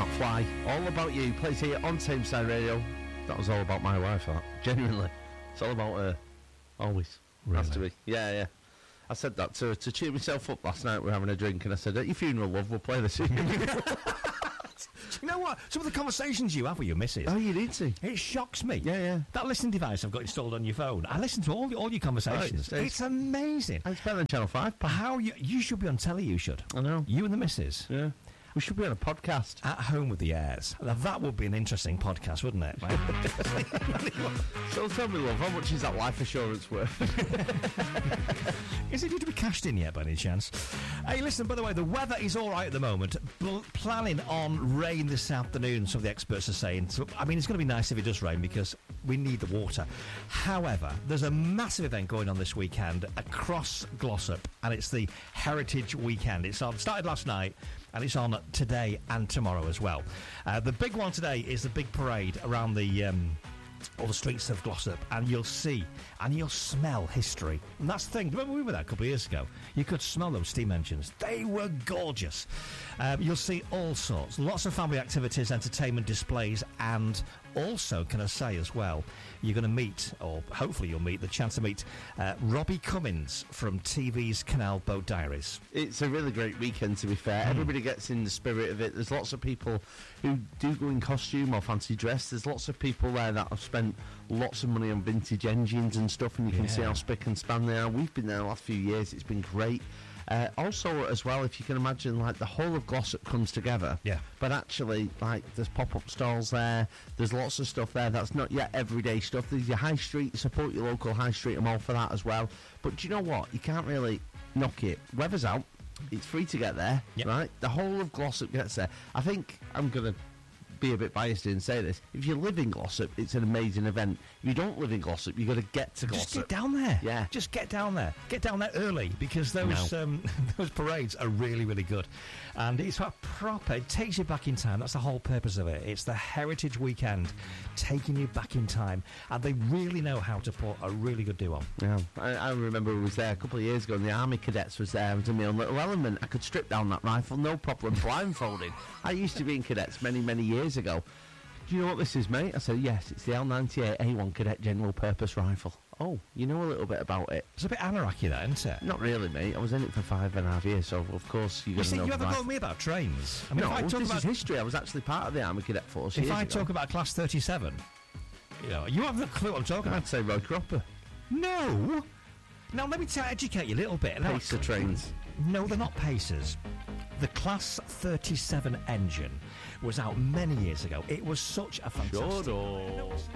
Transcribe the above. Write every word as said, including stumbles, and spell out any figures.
McFly. All About You plays here on Tameside Radio. That was all about my wife, that. Genuinely. It's all about her. Always. Really? Has to be. Yeah, yeah. I said that to to cheer myself up last night. We were having a drink, and I said, at your funeral, love, we'll play this. You know what? Some of the conversations you have with your missus. Oh, you need to. It shocks me. Yeah, yeah. That listening device I've got installed on your phone. I listen to all all your conversations. Oh, it's, it's amazing. It's better than Channel five. How you you should be on telly. You should. I know. You and the missus. Yeah. We should be on a podcast. At Home with the Airs. Now, that would be an interesting podcast, wouldn't it? So tell me, love, how much is that life assurance worth? Is it due to be cashed in yet, by any chance? Hey, listen, by the way, the weather is all right at the moment. Bl- planning on rain this afternoon, some of the experts are saying. So, I mean, it's going to be nice if it does rain because we need the water. However, there's a massive event going on this weekend across Glossop, and it's the Heritage Weekend. It's on, started last night, and it's on today and tomorrow as well. Uh, the big one today is the big parade around the... Um, all the streets of Glossop, and you'll see and you'll smell history. And that's the thing. Remember we were there a couple of years ago? You could smell those steam engines. They were gorgeous. Um, you'll see all sorts, lots of family activities, entertainment displays, and also, can I say as well, you're going to meet, or hopefully you'll meet, the chance to meet uh, Robbie Cummins from T V's Canal Boat Diaries. It's a really great weekend, to be fair. Mm. Everybody gets in the spirit of it. There's lots of people who do go in costume or fancy dress. There's lots of people there that have spent lots of money on vintage engines and stuff, and you can yeah. see how spick and span they are. We've been there the last few years. It's been great. Uh, also, as well, if you can imagine, like, the whole of Glossop comes together. Yeah. But actually, like, there's pop-up stalls there. There's lots of stuff there that's not yet everyday stuff. There's your high street. Support your local high street. I'm all for that as well. But do you know what? You can't really knock it. Weather's out. It's free to get there, yep. right? The whole of Glossop gets there. I think I'm going to be a bit biased and say this. If you live in Glossop, it's an amazing event. If you don't live in Glossop, you've got to get to Glossop. Just get down there. Yeah. Just get down there. Get down there early, because those No. um, those parades are really, really good. And it's a proper, it takes you back in time. That's the whole purpose of it. It's the Heritage Weekend, taking you back in time. And they really know how to put a really good do on. Yeah, I, I remember I was there a couple of years ago, and the Army Cadets was there. I was in my own little element. I could strip down that rifle, no problem, blindfolded. I used to be in cadets many, many years ago. Do you know what this is, mate? I said, yes, it's the L ninety-eight A one Cadet General Purpose Rifle. Oh, you know a little bit about it. It's a bit anarchy, that, isn't it? Not really, mate. I was in it for five and a half years, so of course you're You going to see, know you the haven't rifle. told me about trains. I mean, No, if I talk this about is history. I was actually part of the Army Cadet Force If years I ago. talk about Class thirty-seven, you know, you haven't a clue what I'm talking I'd about. say Roy Cropper. No. Now, let me t- educate you a little bit. Now, Pacer trains. No, they're not Pacers. The Class thirty-seven engine was out many years ago. It was such a fantastic... Sure.